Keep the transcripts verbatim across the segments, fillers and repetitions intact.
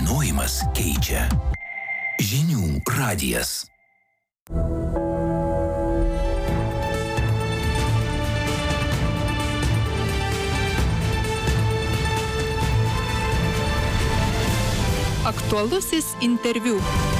Žinojimas keičia. Žinių radijas. Aktualusis interviu.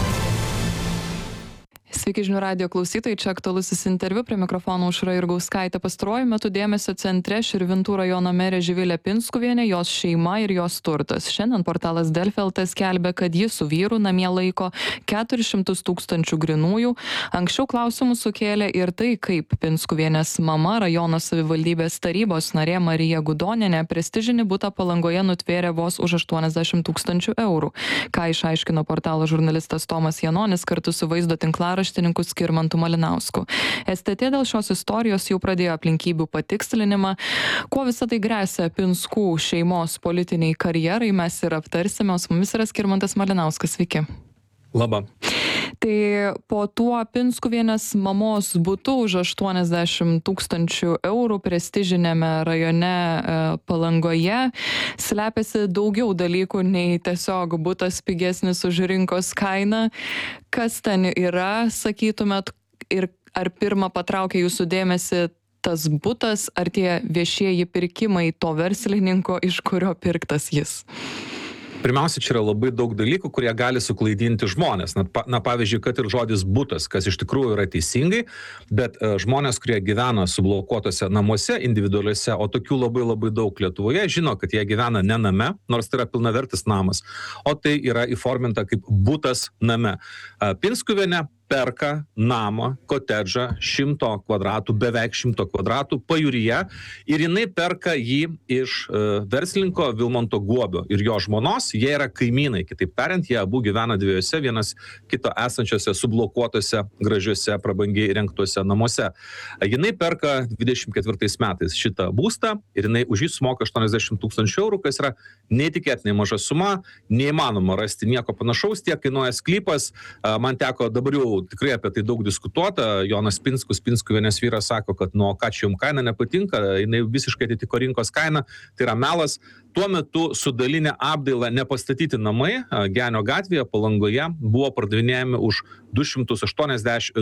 Sveiki žinių radijo klausytojai, čia aktualusis interviu, prie mikrofono Aušra Jurgauskaitė. Pastaruoju metu dėmesio centre Širvintų rajono merė Živilė Pinskuvienė, jos šeima ir jos turtas. Šiandien portalas Delfi L T skelbia, kad ji su vyru namie laiko keturis šimtus tūkstančių grynųjų. Anksčiau klausimų sukėlė ir tai, kaip Pinskuvienės mama, rajono savivaldybės tarybos narė Marija Gudonienė, prestižinį butą Palangoje nutvėrė vos už aštuoniasdešimt tūkstančių eurų. Ką išaiškino portalo žurnalistas Tomas Janonis kartu su vaizdo tinklaraštininku Skirmantu Malinausku. S T T dėl šios istorijos jau pradėjo aplinkybių patikslinimą. Kuo visą tai gresia Pinskų šeimos politiniai karjerai, mes ir aptarsime. O su mumis yra Skirmantas Malinauskas. Sveiki. Labą. Tai po tuo Pinskuvienės mamos butu už aštuoniasdešimt tūkstančių eurų prestižinėme rajone e, Palangoje slepiasi daugiau dalykų nei tiesiog butas pigesnis už rinkos kainą. Kas ten yra, sakytumėt, ir ar pirmą patraukė jūsų dėmesį tas butas, ar tie viešieji pirkimai to verslininko, iš kurio pirktas jis? Pirmiausia, čia yra labai daug dalykų, kurie gali suklaidinti žmonės. Na, na pavyzdžiui, kad ir žodis butas, kas iš tikrųjų yra teisingai, bet uh, žmonės, kurie gyvena sublokuotose namuose individualiuose, o tokių labai labai daug Lietuvoje, žino, kad jie gyvena ne name, nors tai yra pilnavertis namas, o tai yra įforminta kaip butas name. Uh, Pinskuvienė perka namą, kotedžą, šimto kvadratų, beveik šimto kvadratų pajūryje ir jinai perka jį iš uh, verslininko Vilmanto Guobio ir jo žmonos. Jie yra kaimynai, kitaip tariant, jie abu gyvena dviejose, vienas kito esančiose sublokuotose, gražiuose, prabangiai įrengtuose namuose. Uh, jinai perka dvidešimt ketvirtais metais šitą būstą ir jinai už jį sumoka aštuoniasdešimt tūkstančių eurų, kas yra neįtikėtinai maža suma, neįmanoma rasti nieko panašaus, tiek kainuoja sklypas. Uh, man teko dabar jau tikrai apie tai daug diskutuota. Jonas Pinskus, Pinskuvienės vyras, sako, kad nuo ką čia jums kaina nepatinka, jinai visiškai atitiko rinkos kainą, tai yra melas. Tuo metu su dalinė apdaila nepastatyti namai Genio gatvėje Palangoje buvo pardavinėjami už du šimtus aštuoniasdešimt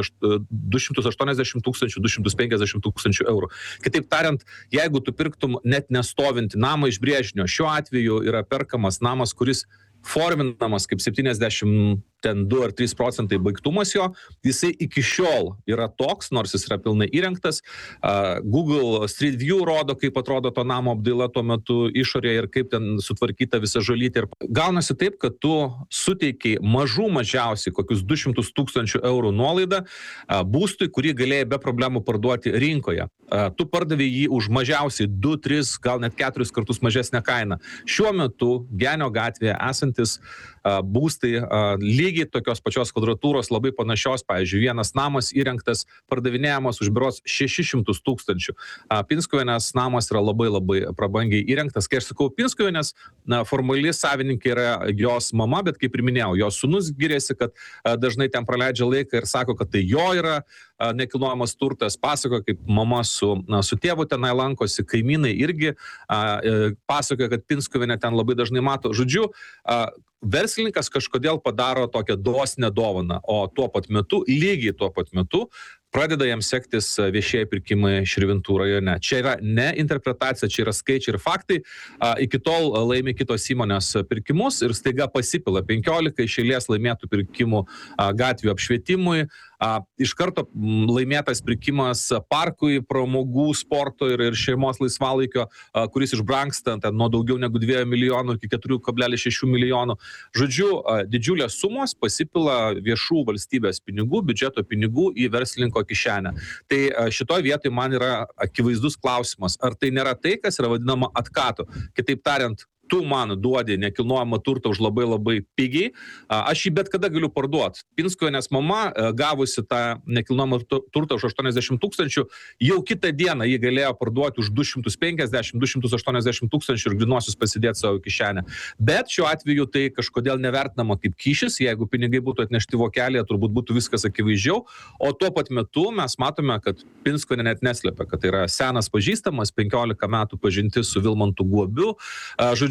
tūkstančių, du šimtus penkiasdešimt tūkstančių eurų. Kitaip tariant, jeigu tu pirktum net nestovinti namą iš brėžinio, šiuo atveju yra perkamas namas, kuris forminamas kaip septyniasdešimt du ar trys procentai baigtumas jo, jisai iki šiol yra toks, nors jis yra pilnai įrengtas. Uh, Google Street View rodo, kaip atrodo to namo apdaila tuo metu išorėje ir kaip ten sutvarkyta visa žolytė. Ir gaunasi taip, kad tu suteikiai mažų mažiausiai kokius du šimtus tūkstančių eurų nuolaidą uh, būstui, kurį galėjai be problemų parduoti rinkoje. Uh, tu pardavai jį už mažiausiai du, tris, gal net keturis kartus mažesnę kainą. Šiuo metu Genio gatvėje esantis uh, būstai uh, lygiai tokios pačios kvadratūros, labai panašios, pavyzdžiui, vienas namas įrengtas, pardavinėjamas už berods šešis šimtus tūkstančių. Uh, Pinskuvienės namas yra labai labai prabangiai įrengtas. Kai aš sakau Pinskuvienės, na, formali savininkė yra jos mama, bet kaip ir minėjau, jos sūnus giriasi, kad uh, dažnai ten praleidžia laiką ir sako, kad tai jo yra uh, nekilnojamas turtas, pasako, kaip mama su, na, su tėvu tenai lankosi, kaimynai irgi uh, pasakoja, kad Pinskuvienė ten labai dažnai mato. Žodžiu, uh, verslininkas kažkodėl padaro tokią dosnią dovaną, o tuo pat metu, lygiai tuo pat metu, pradeda jam sektis viešieji pirkimai Širvintų rajone. Čia yra ne interpretacija, čia yra skaičiai ir faktai. A, iki tol laimi kitos įmonės pirkimus ir staiga pasipila penkiolika iš eilės laimėtų pirkimų a, gatvių apšvietimui. A, iš karto laimėtas pirkimas parkui, pramogų, sporto ir, ir šeimos laisvalaikio, a, kuris išbrangsta ten, nuo daugiau negu dviejų milijonų iki keturių kablelis šešių milijonų. Žodžiu, a, didžiulės sumos pasipila viešų valstybės pinigų, biudžeto pinigų į verslininko kišenę. Tai šitoj vietoj man yra akivaizdus klausimas, ar tai nėra tai, kas yra vadinama atkato. Kitaip tariant, tu man duodi nekilnojamą turtą už labai labai pigiai, aš jį bet kada galiu parduoti. Pinskuvienės mama, gavusi tą nekilnojamą turtą už aštuoniasdešimt tūkstančių, jau kitą dieną jį galėjo parduoti už du šimtus penkiasdešimt, du šimtus aštuoniasdešimt tūkstančių ir grynuosius pasidėti savo kišenę. Bet šiuo atveju tai kažkodėl nevertinama kaip kyšis, jeigu pinigai būtų atnešti vokelėje, turbūt būtų viskas akivaizdžiau, o tuo pat metu mes matome, kad Pinskuvienė net neslepia, kad tai yra senas pažįstamas, penkiolika metų pažintis su Vilmantu Guobiu. Žodžiu,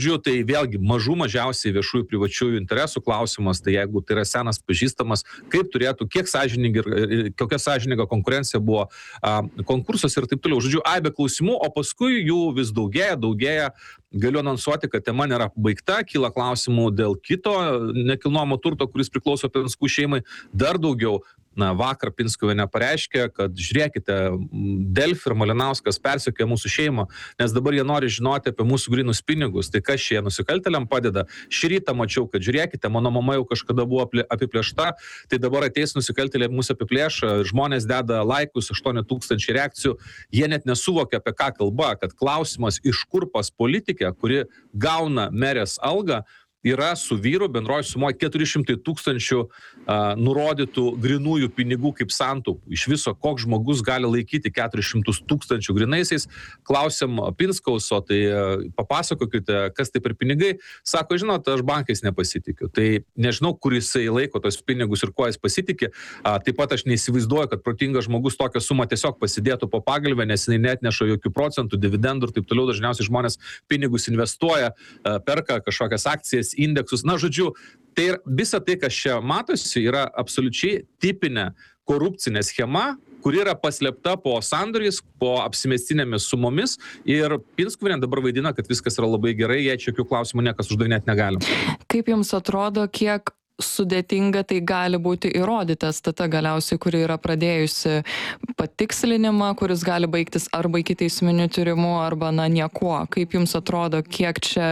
žodžiu, tai vėlgi mažų mažiausiai viešųjų privačiųjų interesų klausimas, tai jeigu tai yra senas pažįstamas, kaip turėtų, kiek sąžininga ir kokia sąžininga konkurencija buvo a, konkursus ir taip toliau. Žodžiu, aibė klausimų, o paskui jų vis daugėja, daugėja. Galiu anonsuoti, kad tema nėra baigta, kyla klausimų dėl kito nekilnojamo turto, kuris priklauso Pinskų šeimai, dar daugiau. Na, vakar Pinskuvienė pareiškė, kad žiūrėkite, Delfi ir Malinauskas persekioja mūsų šeimą, nes dabar jie nori žinoti apie mūsų grynus pinigus. Tai kas šie nusikaltėliam padeda? Šį rytą mačiau, kad žiūrėkite, mano mama jau kažkada buvo apiplėšta, tai dabar ateis nusikaltėliai mūsų apiplėša, žmonės deda laikus, aštuoni tūkstančiai reakcijų, jie net nesuvokia, apie ką kalba, kad klausimas, iš kur pas politikę, kuri gauna merės algą, yra su vyru bendroji sumoje keturi šimtai tūkstančių uh, nurodytų grinųjų pinigų kaip santaupų. Iš viso, koks žmogus gali laikyti keturis šimtus tūkstančių grinaisiais. Klausiam Pinskaus, o tai uh, papasakokite, kas tai per pinigai. Sako, žinot, aš bankais nepasitikiu. Tai nežinau, kur jisai laiko tos pinigus ir kuo jis pasitikė. Uh, taip pat aš neįsivaizduoju, kad protingas žmogus tokią sumą tiesiog pasidėtų po pagalbę, nes jinai net neša jokių procentų, dividendų ir taip toliau. Dažniausiai žmonės pinigus investuoja, uh, perka kažkokias akcijas, indeksus. Na, žodžiu, tai visa tai, kas čia matosi, yra absoliučiai tipinė korupcinė schema, kuri yra paslėpta po sandoriais, po apsimestinėmis sumomis ir Pinskuvienė dabar vaidina, kad viskas yra labai gerai, jei čia jokių klausimų niekas uždavinėti negalim. Kaip jums atrodo, kiek sudėtinga tai gali būti įrodyti S T T galiausiai, kuri yra pradėjusi patikslinimą, kuris gali baigtis arba ikiteisminiu tyrimu, arba na niekuo. Kaip jums atrodo, kiek čia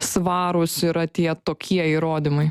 svarūs yra tie tokie įrodymai?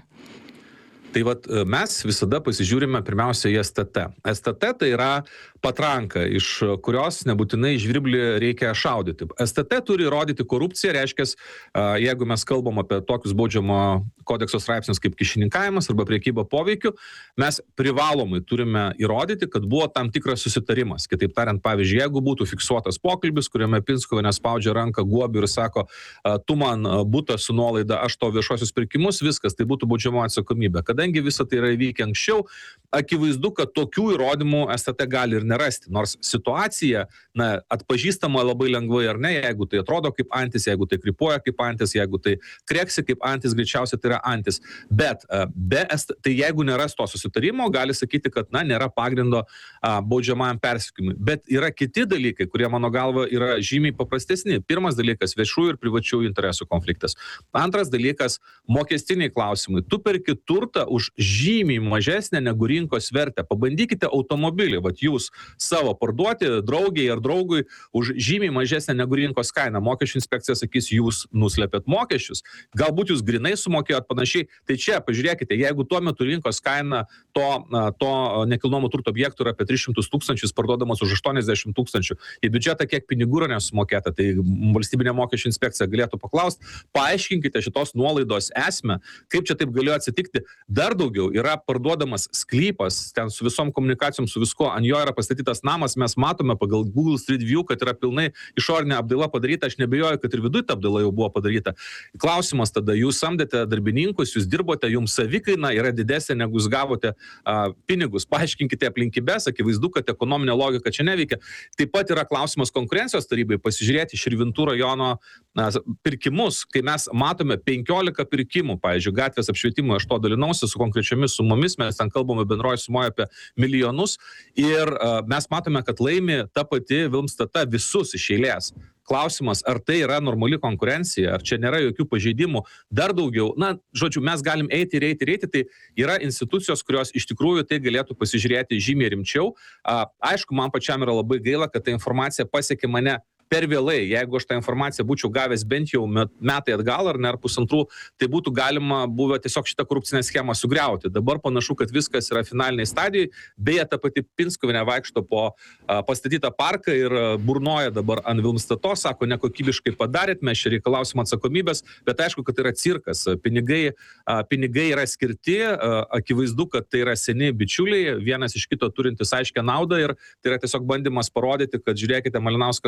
Tai vat mes visada pasižiūrime pirmiausia į S T T. S T T tai yra patranka, iš kurios nebūtinai žvirblį reikia šaudyti. S T T turi įrodyti korupciją, reiškia, jeigu mes kalbam apie tokius baudžiamo kodekso straipsnius kaip kyšininkavimas arba priekyba poveikiu, mes privalomai turime įrodyti, kad buvo tam tikras susitarimas. Kitaip tariant, pavyzdžiui, jeigu būtų fiksuotas pokalbis, kuriame Pinskuvienė spaudžia ranką Guobiui ir sako, tu man butą su nuolaida, aš to viešosius pirkimus, viskas, tai būtų baudžiamo atsakomybė. Kadangi visa tai yra įvykę anksčiau, akivaizdu, kad tokių įrodymų S T T gali ir nerasti. Nors situacija, na, atpažįstama labai lengvai ar ne, jeigu tai atrodo kaip antis, jeigu tai krypuoja kaip antis, jeigu tai kreksi kaip antis, greičiausiai tai yra antis. Bet be, tai jeigu nėra to susitarimo, gali sakyti, kad, na, nėra pagrindo a, baudžiamajam persekiojimui. Bet yra kiti dalykai, kurie mano galva yra žymiai paprastesni. Pirmas dalykas - viešųjų ir privačių interesų konfliktas. Antras dalykas - mokestiniai klausimai. Tu perki turtą už žymiai mažesnę negu rinkos vertę. Pabandykite automobilį, vat jūs savo parduoti draugiai ar draugui už žymiai mažesnę negu rinkos kainą. Mokesčių inspekcija sakys, jūs nuslėpėt mokesčius. Galbūt jūs grinai sumokėjot panašiai. Tai čia, pažiūrėkite, jeigu tuo metu rinkos kaina to, to nekilnojamo turto objektų yra apie tris šimtus tūkstančių, parduodamas už aštuoniasdešimt tūkstančių. Į biudžetą kiek pinigų yra nesumokėta, tai valstybinė mokesčių inspekcija galėtų paklausti, paaiškinkite šitos nuolaidos esmę, kaip čia taip galėjo atsitikti. Dar daugiau, yra parduodamas sklypas, ten su visom komunikacijom, su visko, ant jo yra pastatytas namas, mes matome pagal Google Street View, kad yra pilnai išorinė apdaila padaryta, aš nebejoju, kad ir viduje ta apdaila jau buvo padaryta. Klausimas tada, jūs samdėte darbininkus, jūs dirbote, jums savikaina yra didesnė, negu jūs gavote a, pinigus. Paaiškinkite aplinkybės, akivaizdu, kad ekonominė logika čia neveikia. Taip pat yra klausimas konkurencijos tarybai pasižiūrėti Širvintų rajono a, pirkimus, kai mes matome penkiolika pirkimų, pavyzdžiui, gatvės apšvietimui, aš to dalinausi su konkrečiomis sumomis, mes ten kalbame bendroje sumoje apie milijonus ir a, mes matome, kad laimi ta pati Vilmstata visus iš eilės. Klausimas, ar tai yra normali konkurencija, ar čia nėra jokių pažeidimų, dar daugiau, na, žodžiu, mes galim eiti ir eiti ir eiti, tai yra institucijos, kurios iš tikrųjų tai galėtų pasižiūrėti žymiai rimčiau. A, aišku, man pačiam yra labai gaila, kad ta informacija pasiekė mane per vėlai. Jeigu aš tą informaciją būčiau gavęs bent jau metai atgal ar ne ar pusantrų, tai būtų galima buvę tiesiog šitą korupcinę schemą sugriauti. Dabar panašu, kad viskas yra finaliniai stadijai. Beje, ta pati Pinskuvienė vaikšto po a, pastatytą parką ir a, burnoja dabar ant Vilmstatos, sako, nekokybiškai padarėt, mes čia reikalausim atsakomybės, bet aišku, kad tai yra cirkas. Pinigai, a, pinigai yra skirti, a, akivaizdu, kad tai yra seni bičiuliai, vienas iš kito turintis aiškę naudą ir tai yra tiesiog bandymas parodyti, kad žiūrėkite, Malinauskas arba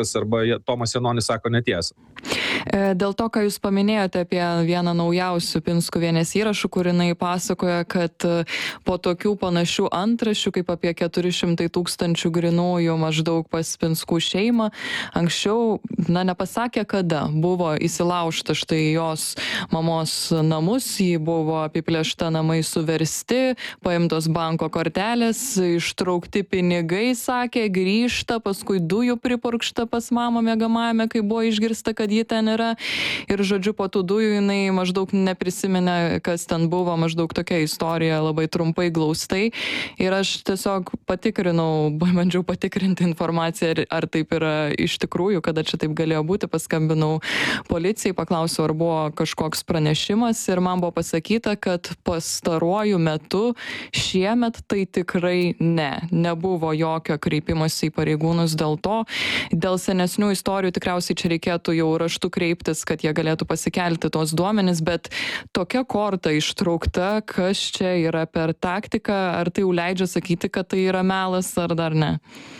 Tomas Janonis sako netiesą. Dėl to, ką jūs paminėjote apie vieną naujausių Pinskuvienės įrašų, kur jinai pasakoja, kad po tokių panašių antraščių, kaip apie keturi šimtai tūkstančių grynųjų maždaug pas Pinskų šeimą, anksčiau, na, nepasakė kada, buvo įsilaužta štai jos mamos namus, jį buvo apiplėšta namai suversti, paimtos banko kortelės, ištraukti pinigai, sakė, grįžta, paskui dujų pripurkšta pas mamą miegamajame, kai buvo išgirsta, kad ji ten yra. Ir žodžiu, po tų dujų jinai maždaug neprisiminė, kas ten buvo, maždaug tokia istorija, labai trumpai, glaustai. Ir aš tiesiog patikrinau, bandžiau patikrinti informaciją, ar, ar taip yra iš tikrųjų, kada čia taip galėjo būti. Paskambinau policijai, paklausiau, ar buvo kažkoks pranešimas ir man buvo pasakyta, kad pastaruoju metu šiemet tai tikrai ne. Nebuvo jokio kreipimosi į pareigūnus dėl to. Dėl senesnių istorijų tikriausiai čia reikėtų jau raštu kreiptis, kad jie galėtų pasikelti tos duomenis, bet tokia korta ištraukta, kas čia yra per taktiką, ar tai jau leidžia sakyti, kad tai yra melas, ar dar ne?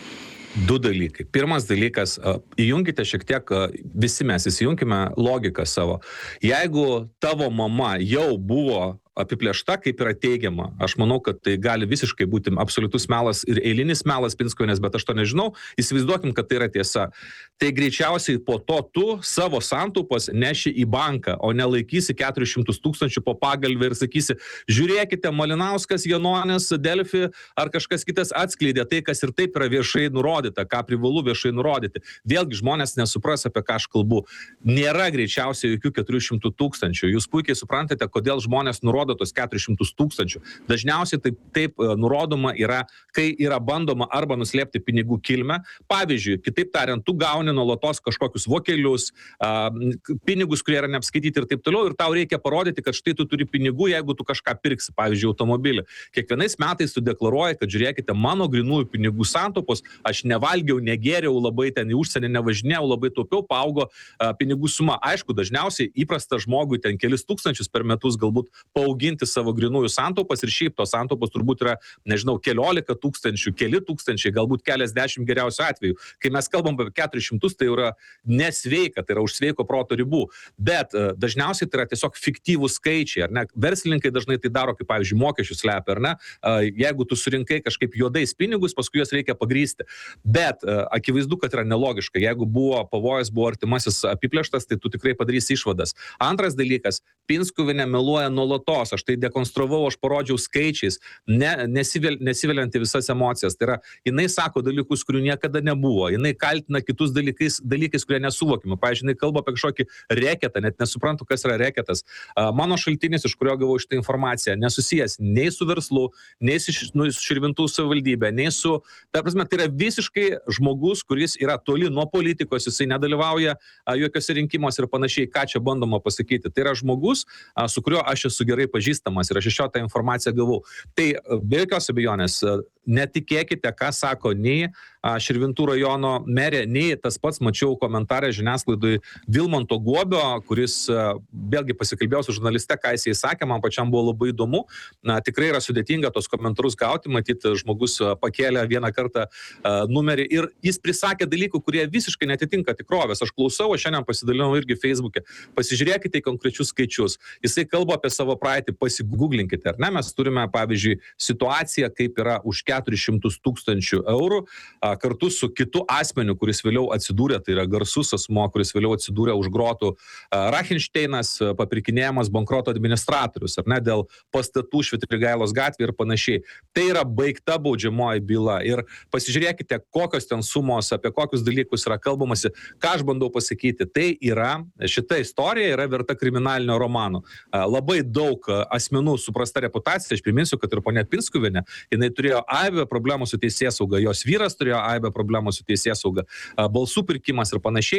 Du dalykai. Pirmas dalykas, įjunkite šiek tiek, visi mes įsijunkime logiką savo. Jeigu tavo mama jau buvo apiplėšta, kaip yra teigiama, aš manau, kad tai gali visiškai būti absoliutus melas ir eilinis melas Pinskuvienės, bet aš to nežinau, įsivaizduokim, kad tai yra tiesa. Tai greičiausiai po to tu savo santaupas neši į banką, o nelaikysi keturis šimtus tūkstančių po pagalvę ir sakysi, žiūrėkite, Malinauskas, Janonis, Delfi ar kažkas kitas atskleidė tai, kas ir taip yra viešai nurodyta, ką privalu viešai nurodyti. Vėlgi žmonės nesupras, apie ką aš kalbu. Nėra greičiausiai jokių keturių šimtų tūkstančių. Jūs puikiai suprantate, kodėl žmonės nurodo tos keturis šimtus tūkstančių. Dažniausiai taip, taip nurodoma yra, kai yra bandoma arba nuslėpti pinigų kilmę. Pavyzdžiui, kitaip tariant, tu gauni nuolatos kažkokius vokelius, a, pinigus, kurie yra neapskaityti ir taip toliau, ir tau reikia parodyti, kad štai tu turi pinigų, jeigu tu kažką pirksi, pavyzdžiui, automobilį. Kiekvienais metais tu deklaruoji, kad žiūrėkite, mano grynųjų pinigų santaupos, aš nevalgiau, negėriau, labai ten į užsienį nevažinėjau, labai taupiau, paaugo a, pinigų suma. Aišku, dažniausiai įprasta žmogui ten kelis tūkstančius per metus galbūt paauginti savo grynųjų santaupas ir šiaip tos santaupos turbūt yra, nežinau, keliolika tūkstančių, keli tūkstančiai, galbūt keliasdešimt geriausių atvejų. Kai mes kalbam apie keturis šimtus, tai yra nesveika, tai yra už sveiko proto ribų. Bet uh, dažniausiai tai yra tiesiog fiktyvūs skaičiai, ar ne? Verslininkai dažnai tai daro, kaip pavyzdžiui, mokesčių slepia, ar ne? Uh, jeigu tu surinkai kažkaip juodais pinigus, paskui juos reikia pagrysti. Bet uh, akivaizdu, kad yra nelogiška. Jeigu buvo pavojus, buvo artimasis apiplėštas, tai tu tikrai padarysi išvadas. Antras dalykas, Pinskuvienė meluoja nuolatos. Aš tai dekonstravau, aš parodžiau skaičiais, ne, nesivel, nesiveliant į visas emocijas. Tai yra, jinai sako dalykus, kurių niekada nebuvo. Jinai kaltina kitus dalykais, dalykais kurie nesuvokime. Pavyzdžiui, jinai kalba apie kažkokį reketą, net nesuprantu, kas yra reketas. Mano šaltinis, iš kurio gavau šitą informaciją, nesusijęs nei su verslu, nei su, nu, su Širvintų savivaldybė, nei su... Ta prasme, tai yra visiškai žmogus, kuris yra toli nuo politikos, jisai nedalyvauja jokiuose rinkimuose ir panašiai, ką čia bandoma pasakyti. Tai yra žmogus, su kuriuo aš esu gerai pažįstamas ir aš iš jo tą informaciją gavau. Tai be jokios abejonės, netikėkite, ką sako nei Širvintų rajono merė, nei tas pats mačiau komentarę žiniasklaidui Vilmanto Guobio, kuris vėlgi pasikalbėjo su žurnaliste, ką jisai sakė, man pačiam buvo labai įdomu. Na, tikrai yra sudėtinga tos komentarus gauti, matyti, žmogus pakėlė vieną kartą numerį ir jis prisakė dalykų, kurie visiškai netitinka tikrovės. Aš klausau, aš šiandien pasidalinau irgi Facebook'e. Pasižiūrėkite į konkrečius skaičius. Jisai kalba apie savo praeitį, pasigūglinkite, ar ne? Mes turime, pavyzdžiui, situaciją, kaip yra už keturis šimtus tūkstančių eurų kartu su kitu asmeniu, kuris vėliau atsidūrė, tai yra garsus asmuo, kuris vėliau atsidūrė už grotų, Rachinšteinas, papirkinėjamas bankroto administratorius, ar ne, dėl pastatų Švitrigailos gatvė ir panašiai. Tai yra baigta baudžiamoji byla ir pasižiūrėkite, kokios ten sumos, apie kokius dalykus yra kalbamasi, ką aš bandau pasakyti. Tai yra, šita istorija yra verta kriminalinio romano. Labai daug asmenų su prasta reputacija, aš priminsiu, kad ir ponia Pinskuvienė, jinai turėjo aibę problemų su teisėsauga, jos vyras turėjo aibę problemų su teisėsauga, balsų pirkimas ir panašiai.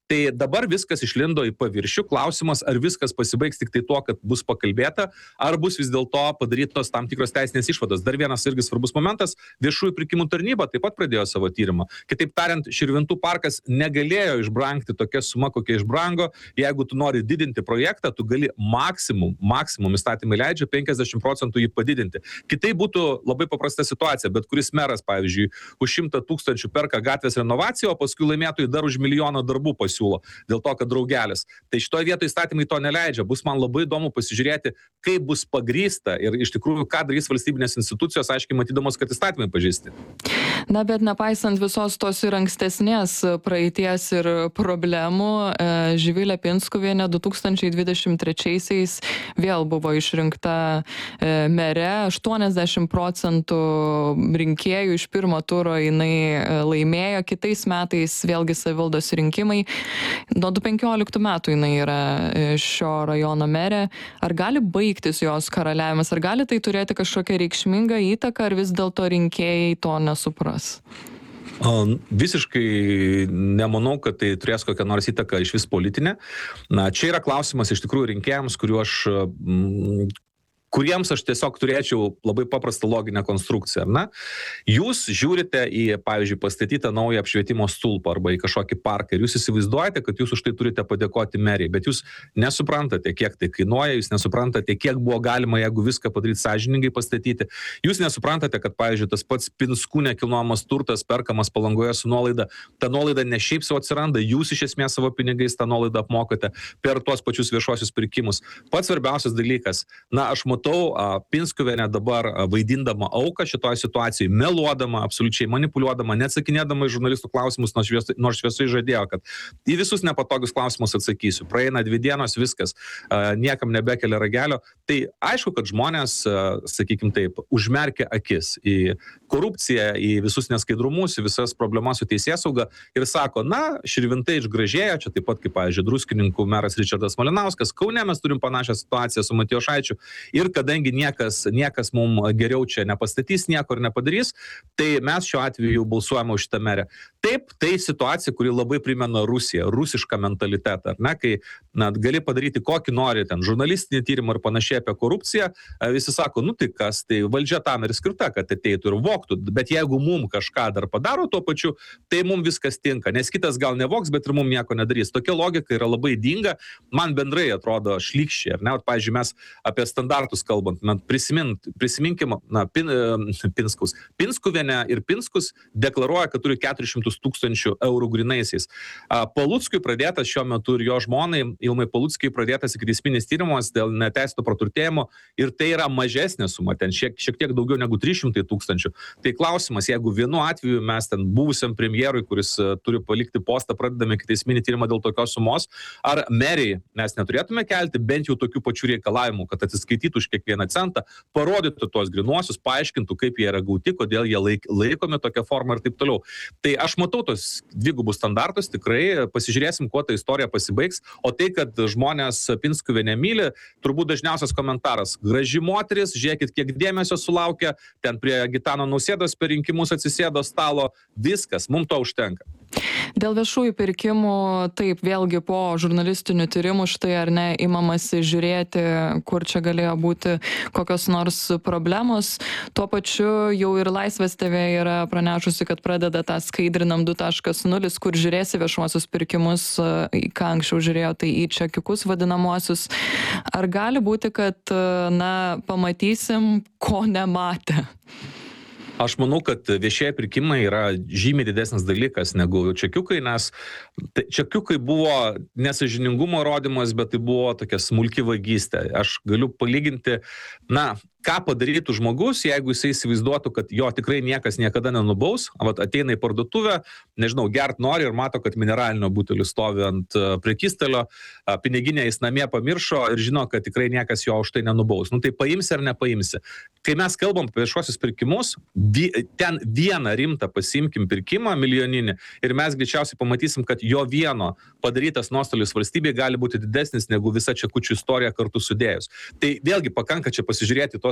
Tai dabar viskas išlindo į paviršių. Klausimas, ar viskas pasibaigs tik tai tuo, kad bus pakalbėta, ar bus vis dėlto padarytos tam tikros teisinės išvados. Dar vienas irgi svarbus momentas, viešųjų pirkimų tarnyba taip pat pradėjo savo tyrimą. Kitaip tariant, Širvintų parkas negalėjo išbrangti tokia suma, kokia išbrango. Jeigu tu nori didinti projektą, tu gali maksimum, maksimum įstatymai leidžia penkiasdešimt procentų jį padidinti. Kitaip būtų labai paprasta situacija, bet kuris meras, pavyzdžiui, už šimtą tūkstančių perka gatvės renovaciją, o paskui laimėtojai dar už milijoną darbų pasiūlo, dėl to, kad draugelis. Tai šitoje vietoje įstatymai to neleidžia. Bus man labai įdomu pasižiūrėti, kaip bus pagrįsta ir iš tikrųjų, ką darys valstybinės institucijos, aiškiai matydamos, kad įstatymai pažeisti. Na, bet nepaisant visos tos ir ankstesnės praeities ir problemų, Živilė Pinskuvienė du tūkstančiai dvidešimt trečiaisiais vėl buvo išrinkta mere. aštuoniasdešimt procentų rinkėjų iš pirmo turo jinai laimėjo. Kitais metais vėlgi savivaldos rinkimai. Nuo du tūkstančiai penkioliktų metų jinai yra šio rajono merė. Ar gali baigtis jos karaliavimas? Ar gali tai turėti kažkokią reikšmingą įtaką, ar vis dėlto rinkėjai to nesupras? Visiškai nemanau, kad tai turės kokią nors įtaką iš vis politinę. Na, čia yra klausimas iš tikrųjų rinkėjams, kuriuo aš... Mm, kuriems aš tiesiog turėčiau labai paprastą loginę konstrukciją. Na, jūs žiūrite į, pavyzdžiui, pastatytą naują apšvietimo stulpą arba į kažkokį parką ir jūs įsivaizduojate, kad jūs už tai turite padėkoti meriai, bet jūs nesuprantate, kiek tai kainuoja, jūs nesuprantate, kiek buvo galima, jeigu viską padaryti sąžiningai pastatyti. Jūs nesuprantate, kad, pavyzdžiui, tas pats Pinskų nekilnojamas turtas perkamas Palangoje su nuolaida, ta nuolaida ne šiaip sau atsiranda, jūs iš esmės savo pinigais tą nuolaidą apmokate per tuos pačius viešuosius pirkimus. Pats svarbiausias dalykas, na, aš matau Pinskuvienę dabar vaidindama auką šitoje situacijoje, meluodama, absoliučiai manipuliuodama, neatsakinėdama į žurnalistų klausimus, nors šviesai, nors šviesai žadėjo, kad į visus nepatogius klausimus atsakysiu. Praeina dvi dienos, viskas, niekam nebekelia ragelio. Tai aišku, kad žmonės, sakykim taip, užmerkia akis į korupciją, į visus neskaidrumus, į visas problemas su teisėsauga ir sako, na, Širvintai išgražėjo, čia taip pat kaip, pavyzdžiui, Druskininkų meras Ričardas Malinauskas, Kaune mes turim panašią situaciją su Matijošaičiu. Ir kadangi niekas, niekas mums geriau čia nepastatys, nieko ir nepadarys, tai mes šiuo atveju balsuojame už šitą merę. Taip, tai situacija, kuri labai primena Rusiją, rusišką mentalitetą, ar ne, kai na, gali padaryti kokį nori ten žurnalistinį tyrimą ir panašiai apie korupciją, visi sako, nu tai kas, tai valdžia tam ir skirta, kad ateitų ir voktų, bet jeigu mums kažką dar padaro tuo pačiu, tai mums viskas tinka, nes kitas gal nevoks, bet ir mums nieko nedarys. Tokia logika yra labai ydinga, man bendrai atrodo šlykščiai, ar ne, o, pavyzdžiui, mes apie standartus kalbant, prisimint, prisiminkim, na, pin, Pinskus. Pinskuvienė ir Pinskus deklaruoja, kad turi keturis šimtus tūkstančių eurų grinaisiais. Paluckui pradėtas šiuo metu ir jo žmonai, Ilmai Paluckiai pradėtas ikiteisminis tyrimas dėl neteisėto praturtėjimo ir tai yra mažesnė suma, ten šiek, šiek tiek daugiau negu trys šimtai tūkstančių. Tai klausimas, jeigu vienu atveju mes ten buvusiam premjerui, kuris turi palikti postą, pradedame ikiteisminį tyrimą dėl tokios sumos, ar meriai mes neturėtume kelti bent jau tokių pačių reikalavimų, kad atsiskaitytų už kiekvieną centą, parodytų tuos grinuosius, paaiškintų, kaip jie yra gauti, kodėl jie laik, laikomi tokią formą ir taip toliau. Tai aš matau tos dvigubus standartus, tikrai pasižiūrėsim, kuo ta istorija pasibaigs, o tai, kad žmonės Pinskuvienę myli, turbūt dažniausias komentaras. Graži moteris, žiūrėkit, kiek dėmesio sulaukia, ten prie Gitano Nausėdos per rinkimus atsisėdo stalo, viskas, mums to užtenka. Dėl viešųjų pirkimų, taip, vėlgi po žurnalistinių tyrimų štai ar ne imamasi žiūrėti, kur čia galėjo būti kokios nors problemos. Tuo pačiu jau ir Laisvės T V yra pranešusi, kad pradeda tą skaidrinam du taškas nulis, kur žiūrėsi viešuosius pirkimus, ką anksčiau žiūrėjo, tai į čekiukus vadinamuosius. Ar gali būti, kad, na, pamatysim, ko nematė? Aš manau, kad viešieji pirkimai yra žymiai didesnis dalykas negu čekiukai, nes čekiukai buvo nesąžiningumo rodymas, bet tai buvo tokia smulki vagystė. Aš galiu palyginti, na, ką padarytų žmogus, jeigu jisai įsivaizduotų, kad jo tikrai niekas niekada nenubaus, vat ateina į parduotuvę, nežinau, gert nori ir mato, kad mineralinio butelis stovi ant prekystalio, piniginę jis namie pamiršo ir žino, kad tikrai niekas jo už tai nenubaus. Nu tai paimsi ar nepaimsi. Kai mes kalbam apie viešuosius pirkimus, ten vieną rimtą pasimkim pirkimą milijoninį ir mes greičiausiai pamatysim, kad jo vieno padarytas nuostolis valstybei gali būti didesnis negu visa čekučių istorija kartu sudėjus. Tai vėlgi pakanka čia pasižiūrėti tos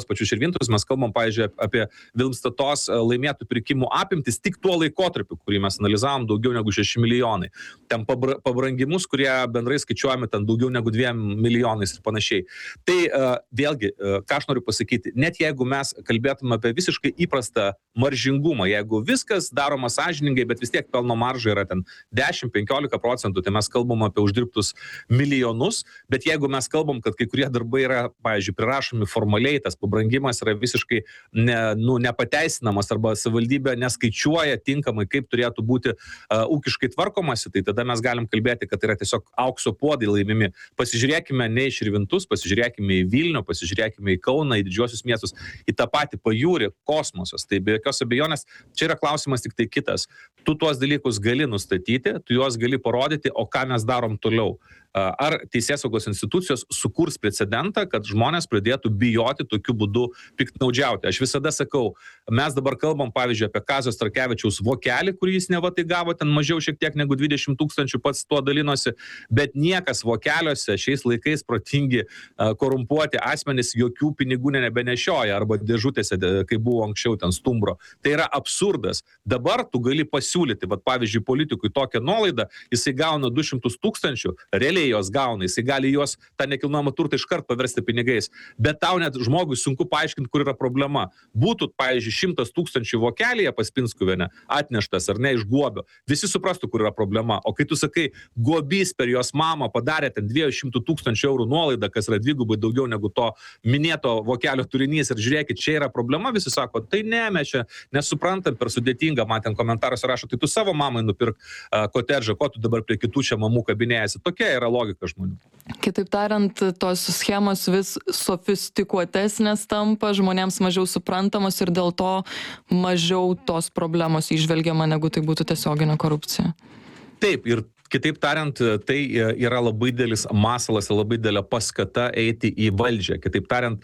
tuos pačius Širvintus, mes kalbam, pavyzdžiui, apie Vilmstatos laimėtų pirkimų apimtis tik tuo laikotarpiu, kurį mes analizavom, daugiau negu šeši milijonai. Ten pabrangimus, kurie bendrai skaičiuojami ten daugiau negu dviem milijonais ir panašiai. Tai uh, vėlgi, uh, ką aš noriu pasakyti, net jeigu mes kalbėtume apie visiškai įprastą maržingumą, jeigu viskas daroma sąžiningai, bet vis tiek pelno marža yra ten dešimt penkiolika procentų, tai mes kalbam apie uždirbtus milijonus, bet jeigu mes kalbam, kad kai kurie darbai yra, pavyzdžiui, prirašomi formaliai, tas pabrangimas yra visiškai ne, nu, nepateisinamas arba savivaldybė neskaičiuoja tinkamai, kaip turėtų būti uh, ūkiškai tvarkomasi, tai tada mes galim kalbėti, kad yra tiesiog aukso puodai laimimi. Pasižiūrėkime ne į Širvintus, pasižiūrėkime į Vilnių, pasižiūrėkime į Kauną, į didžiuosius miestus, į tą patį pajūrį, kosmosas. Tai be jokios abejonės, čia yra klausimas tik tai kitas. Tu tuos dalykus gali nustatyti, tu juos gali parodyti, o ką mes darom toliau. Ar teisėsaugos institucijos sukurs precedentą, kad žmonės pradėtų bijoti tokiu būdu piktnaudžiauti. Aš visada sakau, mes dabar kalbam, pavyzdžiui, apie Kazio Starkevičiaus vokelį, kurį jis neva tai gavo ten mažiau šiek tiek negu dvidešimt tūkstančių, pats tuo dalinosi, bet niekas vokeliuose šiais laikais protingi korumpuoti asmenys jokių pinigų nebenešioja arba dėžutėse, kai buvo anksčiau ten stumbro. Tai yra absurdas. Dabar tu gali pasiūlyti, vat, pavyzdžiui, politikui tokią nuolaidą, jisai gauna du šimtus tūkstančių, realiai jos gauna, jisai gali juos tą nekilnojamą turtą iškart paversti pinigais. Bet tau net žmogui sunku paaiškinti, kur yra problema. Būtų, pavyzdžiui, šimtas tūkstančių vokelyje pas Pinskuvienę atneštas ar ne iš Guobio. Visi suprastų, kur yra problema. O kai tu sakai, Guobys per jos mamą padarė ten dviejų šimtų tūkstančių eurų nuolaidą, kas yra dvigubai daugiau negu to minėto vokelio turinys ir žiūrėkit, čia yra problema, visi sako, tai ne, mes čia nesuprantam, per sudėtinga, man ten komentaruose rašo, tai tu savo mamai nupirk uh, kotedžą, ko tu dabar prie kitų čia mamų kabinėjasi. Tokia yra logika žmonių. Kitaip tariant, tos schemos vis sofistikuotesnės tampa, žmonėms mažiau suprantamos ir dėl to mažiau tos problemos įžvelgiama, negu tai būtų tiesioginė korupcija. Taip, ir kitaip tariant, tai yra labai didelis masalas ir labai didelė paskata eiti į valdžią. Kitaip tariant,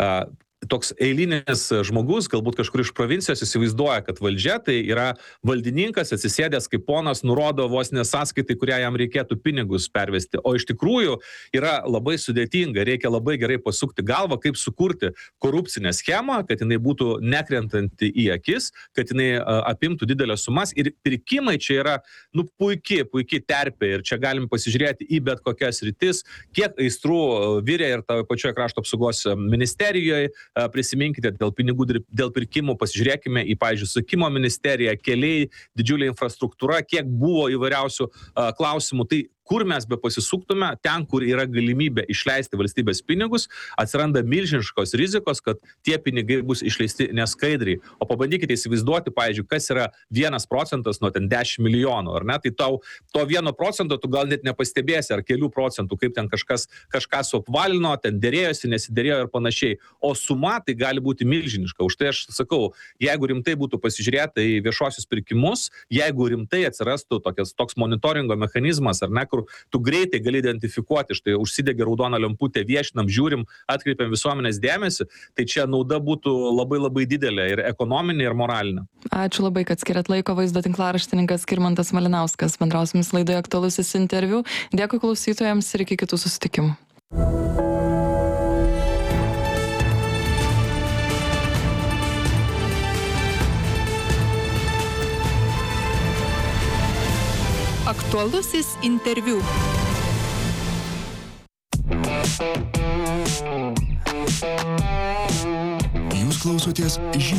toks eilinis žmogus, galbūt kažkur iš provincijos, įsivaizduoja, kad valdžia tai yra valdininkas atsisėdęs kaip ponas, nurodo vos nesąskaitai, kurią jam reikėtų pinigus pervesti. O iš tikrųjų yra labai sudėtinga, reikia labai gerai pasukti galvą, kaip sukurti korupcinę schemą, kad jinai būtų nekrentanti į akis, kad jinai apimtų didelės sumas. Ir pirkimai čia yra nu, puikiai, puikiai terpė ir čia galim pasižiūrėti į bet kokias rytis, kiek aistrų virė ir tavo pačioje krašto apsaugos ministerijoje. Prisiminkite dėl pinigų, dėl pirkimų, pasižiūrėkime į, pavyzdžiui, susisiekimo ministeriją, keliai, didžiulė infrastruktūra, kiek buvo įvairiausių uh, klausimų. Tai kur mes be pasisuktume, ten, kur yra galimybė išleisti valstybės pinigus, atsiranda milžiniškos rizikos, kad tie pinigai bus išleisti neskaidriai. O pabandykite įsivaizduoti, pavyzdžiui, kas yra vienas procentas nuo ten dešimt milijonų, ar ne? Tai tau to vieno procento tu gal net nepastebėsi, ar kelių procentų, kaip ten kažkas kažką suapvalino, ten dėrėjosi, nesidėrėjo ir panašiai. O suma tai gali būti milžiniška. Už tai aš sakau, jeigu rimtai būtų pasižiūrėta į viešuosius pirkimus, jeigu rimtai atsirastų tokias, toks monitoringo mechanizmas, ar ne, kur tu greitai gali identifikuoti, štai užsidegė raudona lemputė, viešinam, žiūrim, atkreipiam visuomenės dėmesį, tai čia nauda būtų labai labai didelė ir ekonominė, ir moralinė. Ačiū labai, kad skiriat laiko. Vaizdo tinklaraštininkas Skirmantas Malinauskas bendravo su mumis laidoje Aktualusis interviu. Dėkui klausytojams ir iki kitų susitikimų. Aktualusis interviu. Jūs klausotės žinių